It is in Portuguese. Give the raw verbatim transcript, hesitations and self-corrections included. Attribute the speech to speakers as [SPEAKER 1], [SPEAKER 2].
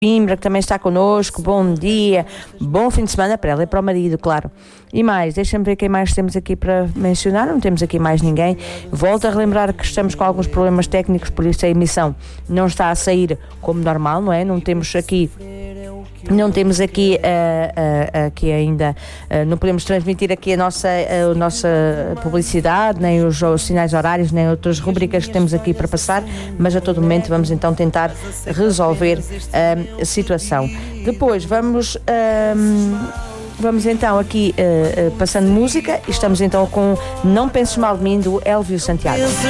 [SPEAKER 1] Coimbra, que também está connosco. Bom dia, bom fim de semana para ela e para o marido, claro. E mais, deixa-me ver quem mais temos aqui para mencionar. Não temos aqui mais ninguém. Volto a relembrar que estamos com alguns problemas técnicos, por isso a emissão não está a sair como normal, não é? Não temos aqui Não temos aqui, uh, uh, aqui ainda, uh, não podemos transmitir aqui a nossa, a nossa publicidade, nem os, os sinais horários, nem outras rubricas que temos aqui para passar, mas a todo momento vamos então tentar resolver uh, a situação. Depois vamos, uh, vamos então aqui uh, uh, passando música, e estamos então com Não Penses Mal de Mim, do Elvio Santiago.